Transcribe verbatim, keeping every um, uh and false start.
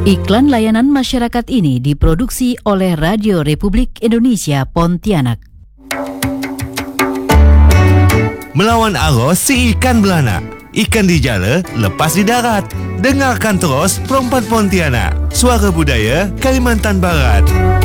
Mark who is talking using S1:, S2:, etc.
S1: Iklan layanan masyarakat ini diproduksi oleh Radio Republik Indonesia Pontianak.
S2: Melawan arus si ikan beranak. Ikan di jala, lepas di darat. Dengarkan terus Perempuan Pontianak. Suara budaya Kalimantan Barat.